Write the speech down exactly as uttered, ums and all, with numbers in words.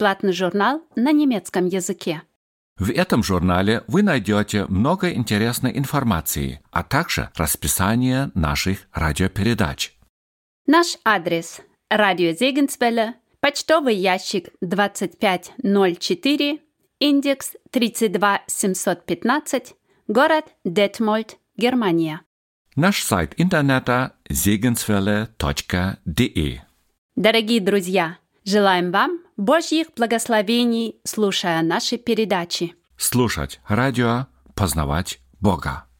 бесплатный журнал на немецком языке. В этом журнале вы найдете много интересной информации, а также расписание наших радиопередач. Наш адрес – Радио Зегенсвелле, почтовый ящик двадцать пять ноль четыре, индекс тридцать два семьсот пятнадцать, город Детмольд, Германия. Наш сайт интернета зегенсвелле точка де. Дорогие друзья, желаем вам Божьих благословений, слушая наши передачи. Слушать радио, познавать Бога.